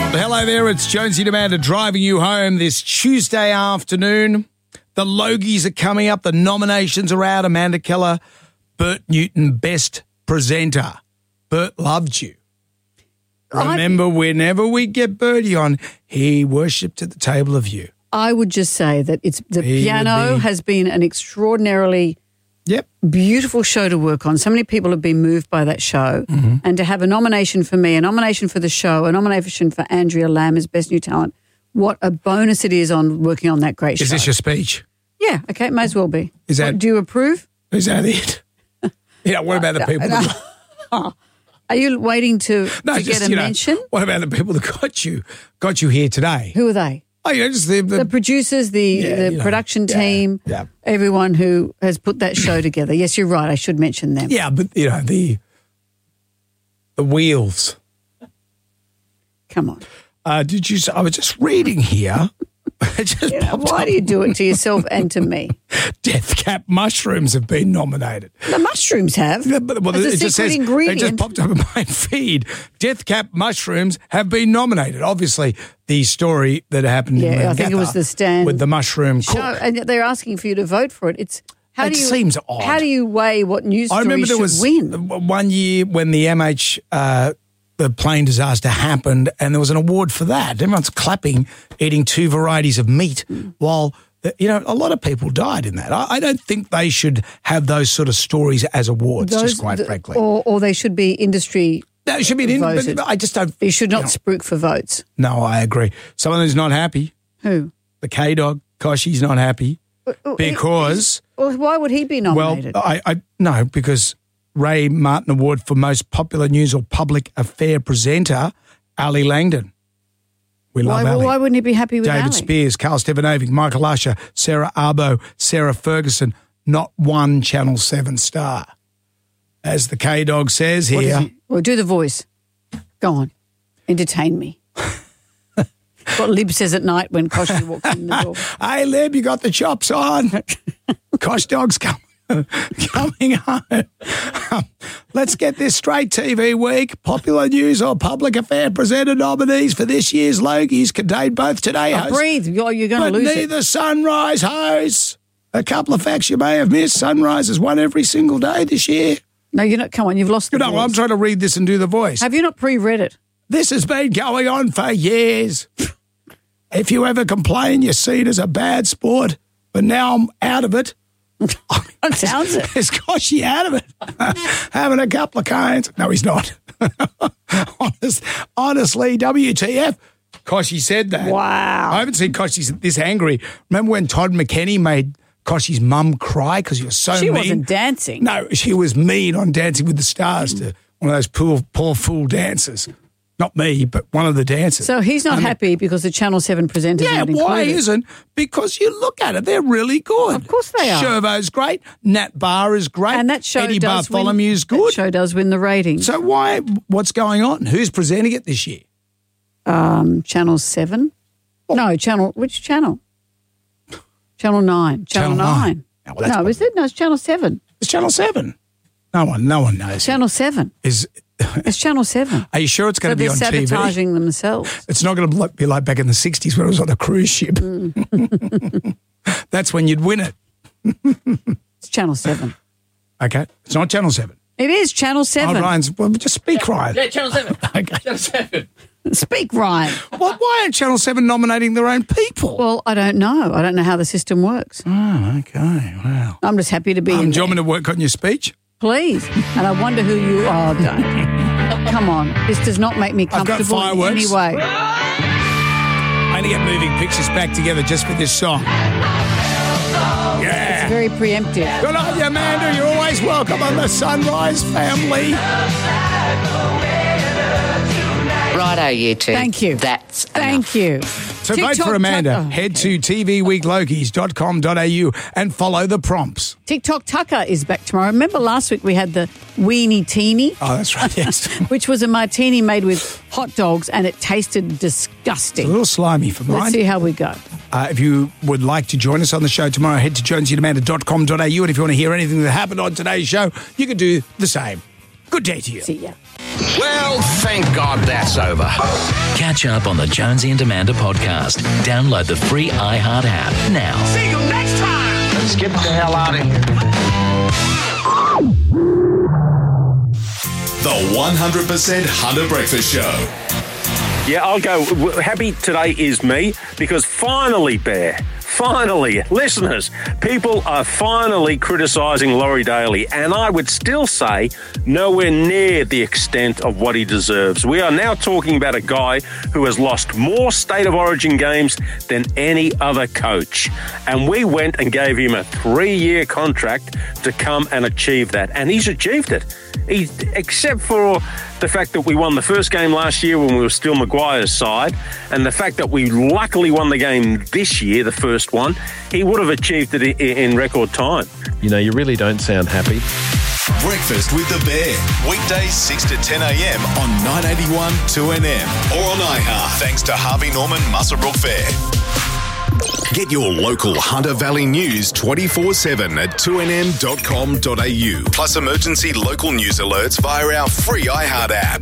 Hello there, it's Jonesy and Amanda driving you home this Tuesday afternoon. The Logies are coming up. The nominations are out. Amanda Keller, Bert Newton, Best Presenter. Bert loved you. Remember, whenever we get Bertie on, he worshipped at the table of you. I would just say that the piano has been an extraordinarily beautiful show to work on. So many people have been moved by that show. Mm-hmm. And to have a nomination for me, a nomination for the show, a nomination for Andrea Lamb as Best New Talent, what a bonus it is on working on that great show. Is this your speech? Yeah, okay, it may as well be. Do you approve? Is that it? Yeah, what about the people? Are you waiting to get a mention? What about the people that got you here today? Who are they? Oh, yeah, just the producers, the production team, everyone who has put that show together. Yes, you're right. I should mention them. Yeah, but the wheels. Come on. I was just reading here. Why do you do it to yourself and to me? Death Cap mushrooms have been nominated. The mushrooms have. Yeah, but it just says, ingredient. It just popped up in my feed. Death Cap mushrooms have been nominated. Obviously, the story that happened in I think it was the stand with the mushroom cook. And they're asking for you to vote for it. It seems odd. How do you weigh what news story should win? I remember there was one year when the the plane disaster happened, and there was an award for that. Everyone's clapping, eating 2 varieties of meat, while a lot of people died in that. I don't think they should have those sort of stories as awards, just quite frankly. Or they should be industry. That should be voted. But I just don't. You should not spruik for votes. No, I agree. Someone who's not happy. Who? The K-Dog. Koshy's not happy because. Well, why would he be nominated? Well, because Ray Martin Award for Most Popular News or Public Affair Presenter, Ali Langdon. We love Ali. Why wouldn't he be happy with David Ali? Spears, Carl Stefanovic, Michael Usher, Sarah Arbo, Sarah Ferguson, not one Channel 7 star. As the K-Dog says here. Well, do the voice. Go on. Entertain me. What Lib says at night when Koshy walks in the door. Hey, Lib, you got the chops on. Kosh Dog's coming home. Let's get this straight, TV Week. Popular News or Public Affair presenter nominees for this year's Logies contain both today hosts. Breathe, you're going to lose it. But neither Sunrise hosts. A couple of facts you may have missed. Sunrise has won every single day this year. No, you're not. Come on, you've lost the voice. I'm trying to read this and do the voice. Have you not pre-read it? This has been going on for years. If you ever complain, you're seen as a bad sport. But now I'm out of it. That sounds it. Is Koshy out of it? Having a couple of cones. No, he's not. Honestly, WTF? Koshy said that. Wow. I haven't seen Koshy this angry. Remember when Todd McKenney made Koshy's mum cry because he was so mean? She wasn't dancing. No, she was mean on Dancing with the Stars to one of those poor fool dancers. Not me, but one of the dancers. So he's not happy because the Channel 7 presenters are not included. Yeah, why isn't? Because you look at it, they're really good. Of course they are. Shervo's great. Nat Barr is great. And that show Eddie does Bartholomew's good. That show does win the ratings. So what's going on? Who's presenting it this year? Channel 7? Oh. No, which channel? Channel 9. Channel 9. Oh, well, is it? No, it's Channel 7. It's Channel 7. No one knows. Channel 7. It's Channel 7. Are you sure it's going to be on TV? So they're sabotaging themselves. It's not going to be like back in the 60s when it was on a cruise ship. That's when you'd win it. It's Channel 7. Okay. It's not Channel 7. It is Channel 7. Oh, Ryan's, well, just speak, Ryan. Yeah, Channel 7. Okay. Channel 7. Speak, Ryan. Why aren't Channel 7 nominating their own people? Well, I don't know. I don't know how the system works. Oh, okay. Wow. I'm just happy to be in Do you want me to work on your speech? Please. And I wonder who you are. Don't. Come on. This does not make me comfortable in any way. I'm going to get Moving Pictures back together just for this song. Yeah. It's very preemptive. Good on you, Amanda. You're always welcome on the Sunrise family. Righto, you two. Thank you. Thank you. So vote for Amanda. Head to tvweeklogies.com.au and follow the prompts. TikTok Tucker is back tomorrow. Remember last week we had the Weenie Teeny? Oh, that's right, yes. Which was a martini made with hot dogs and it tasted disgusting. It's a little slimy for mine. Let's see how we go. If you would like to join us on the show tomorrow, head to jonesyandamanda.com.au, and if you want to hear anything that happened on today's show, you can do the same. Good day to you. See ya. Well, thank God that's over. Catch up on the Jonesy and Amanda podcast. Download the free iHeart app now. See you next time. Let's get the hell out of here. The 100% Hunter Breakfast Show. Yeah, I'll go. Happy today is me because finally, Bear, finally, listeners, people are finally criticising Laurie Daly, and I would still say nowhere near the extent of what he deserves. We are now talking about a guy who has lost more State of Origin games than any other coach, and we went and gave him a 3-year contract to come and achieve that, and he's achieved it. Except for the fact that we won the first game last year when we were still Maguire's side, and the fact that we luckily won the game this year, the first one, he would have achieved it in record time. You know, you really don't sound happy. Breakfast with the Bear. Weekdays 6 to 10 a.m. on 981 2NM or on iHeart. Thanks to Harvey Norman Muswellbrook Fair. Get your local Hunter Valley news 24/7 at 2nm.com.au. Plus emergency local news alerts via our free iHeart app.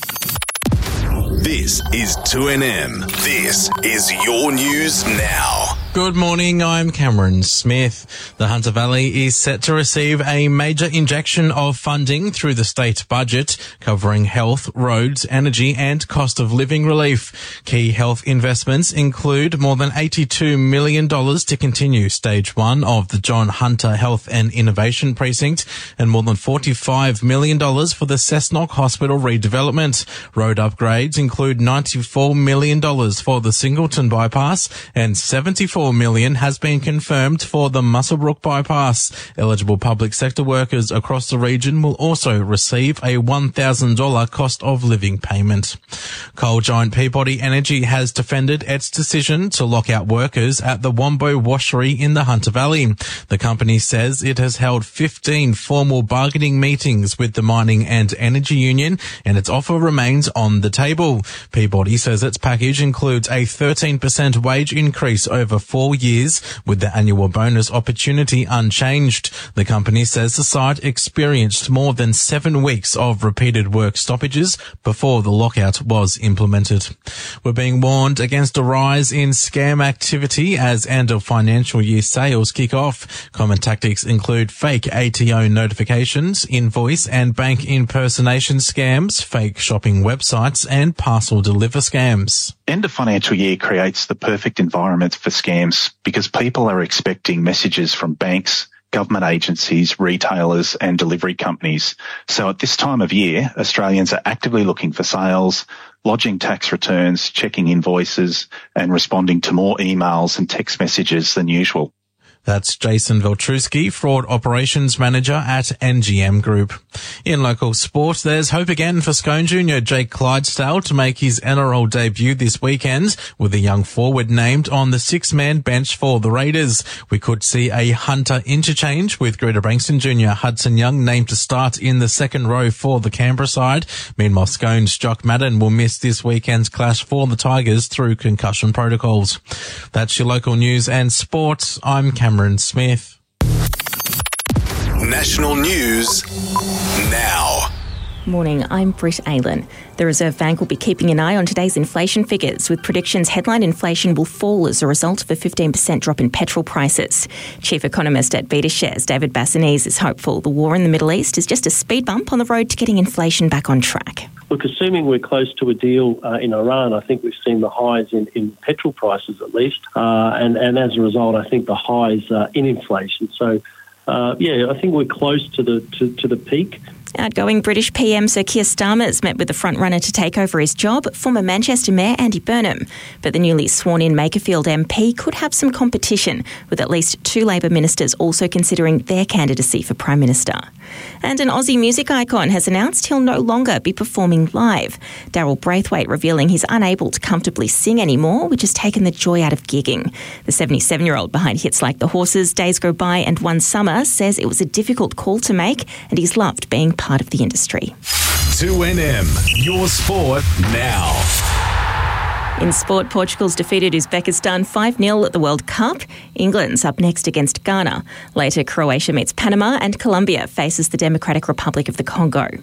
This is 2NM. This is your news now. Good morning, I'm Cameron Smith. The Hunter Valley is set to receive a major injection of funding through the state budget, covering health, roads, energy and cost of living relief. Key health investments include more than $82 million to continue Stage 1 of the John Hunter Health and Innovation Precinct and more than $45 million for the Cessnock Hospital redevelopment. Road upgrades include $94 million for the Singleton bypass and $74 million has been confirmed for the Muswellbrook bypass. Eligible public sector workers across the region will also receive a $1,000 cost of living payment. Coal giant Peabody Energy has defended its decision to lock out workers at the Wombo Washery in the Hunter Valley. The company says it has held 15 formal bargaining meetings with the Mining and Energy Union and its offer remains on the table. Peabody says its package includes a 13% wage increase over 4 years, with the annual bonus opportunity unchanged. The company says the site experienced more than 7 weeks of repeated work stoppages before the lockout was implemented. We're being warned against a rise in scam activity as end of financial year sales kick off. Common tactics include fake ATO notifications, invoice and bank impersonation scams, fake shopping websites and parcel deliver scams. End of financial year creates the perfect environment for scams because people are expecting messages from banks, government agencies, retailers and delivery companies. So at this time of year, Australians are actively looking for sales, lodging tax returns, checking invoices and responding to more emails and text messages than usual. That's Jason Veltrusky, Fraud Operations Manager at NGM Group. In local sport, there's hope again for Scone Junior Jake Clydesdale to make his NRL debut this weekend, with a young forward named on the 6-man bench for the Raiders. We could see a Hunter interchange with Greater Branxton Junior Hudson Young named to start in the second row for the Canberra side. Meanwhile, Scone's Jock Madden will miss this weekend's clash for the Tigers through concussion protocols. That's your local news and sport. I'm Cameron Smith. National news now. Morning, I'm Britt Aylan. The Reserve Bank will be keeping an eye on today's inflation figures, with predictions headline inflation will fall as a result of a 15% drop in petrol prices. Chief Economist at BetaShares, David Bassanese, is hopeful the war in the Middle East is just a speed bump on the road to getting inflation back on track. Look, assuming we're close to a deal in Iran, I think we've seen the highs in petrol prices at least, and as a result, I think the highs in inflation. So, I think we're close to the peak. Outgoing British PM Sir Keir Starmer's met with the frontrunner to take over his job, former Manchester Mayor Andy Burnham. But the newly sworn-in Makerfield MP could have some competition, with at least 2 Labor ministers also considering their candidacy for Prime Minister. And an Aussie music icon has announced he'll no longer be performing live. Daryl Braithwaite revealing he's unable to comfortably sing anymore, which has taken the joy out of gigging. The 77-year-old behind hits like The Horses, Days Go By and One Summer says it was a difficult call to make and he's loved being part of the industry. 2NM, your sport now. In sport, Portugal's defeated Uzbekistan 5-0 at the World Cup. England's up next against Ghana. Later, Croatia meets Panama and Colombia faces the Democratic Republic of the Congo.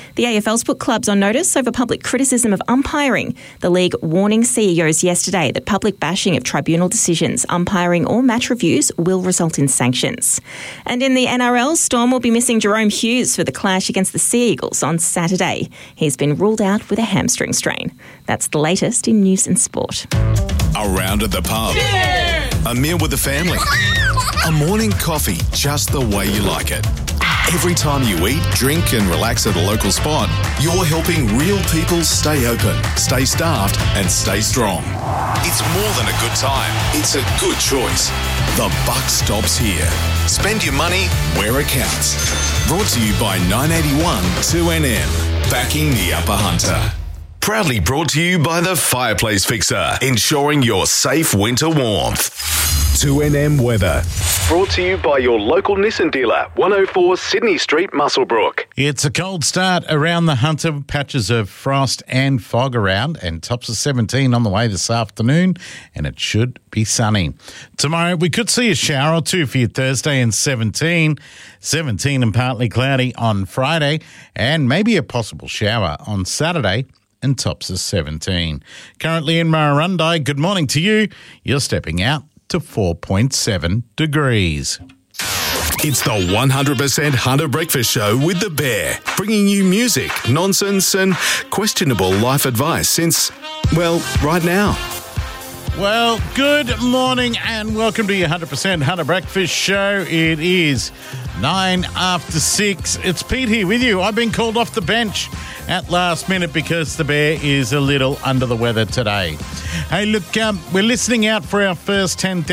The AFL's put clubs on notice over public criticism of umpiring. The league warning CEOs yesterday that public bashing of tribunal decisions, umpiring or match reviews will result in sanctions. And in the NRL, Storm will be missing Jerome Hughes for the clash against the Sea Eagles on Saturday. He's been ruled out with a hamstring strain. That's the latest in news and sport. A round at the pub. Yeah! A meal with the family. A morning coffee just the way you like it. Every time you eat, drink and relax at a local spot, you're helping real people stay open, stay staffed and stay strong. It's more than a good time. It's a good choice. The buck stops here. Spend your money where it counts. Brought to you by 981 2NM. Backing the Upper Hunter. Proudly brought to you by the Fireplace Fixer, ensuring your safe winter warmth. 2NM Weather. Brought to you by your local Nissan dealer, 104 Sydney Street, Muswellbrook. It's a cold start around the Hunter. Patches of frost and fog around, and tops of 17 on the way this afternoon, and it should be sunny. Tomorrow, we could see a shower or two for you Thursday and 17 and partly cloudy on Friday, and maybe a possible shower on Saturday, and tops of 17. Currently in Murrurundi, good morning to you. You're stepping out to 4.7 degrees. It's the 100% Hunter Breakfast Show with The Bear, bringing you music, nonsense and questionable life advice since, well, right now. Well, good morning and welcome to your 100% Hunter Breakfast Show. It is 9 after 6. It's Pete here with you. I've been called off the bench at last minute because the Bear is a little under the weather today. Hey, look, we're listening out for our first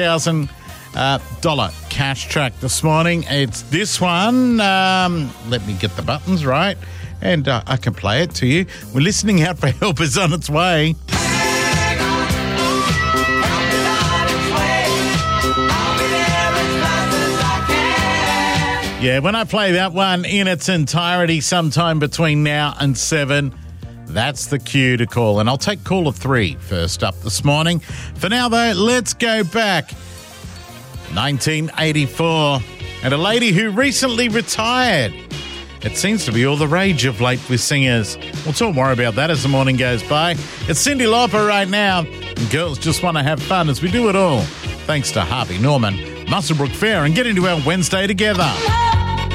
$10,000 cash track this morning. It's this one. Let me get the buttons right, and I can play it to you. We're listening out for Help Is On Its Way. Yeah, when I play that one in its entirety sometime between now and 7, that's the cue to call. And I'll take caller 3 first up this morning. For now, though, let's go back. 1984. And a lady who recently retired. It seems to be all the rage of late with singers. We'll talk more about that as the morning goes by. It's Cyndi Lauper right now. And girls just want to have fun as we do it all. Thanks to Harvey Norman, Muswellbrook Fair, and get into our Wednesday together.